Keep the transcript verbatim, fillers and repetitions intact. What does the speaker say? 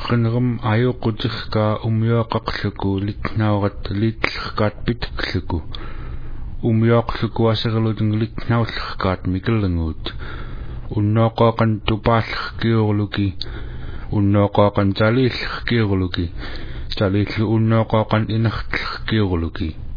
qinnerum ayoqutiqqa umyoqaqluku litnaurat litllerkaat pitkluku umyoqluku aserluting litnaullerkaat mikellenguut unnoqaqan tupaallerkiurluki unnoqaqan talillerkiurluki talillu unnoqaqan inertlerkiurluki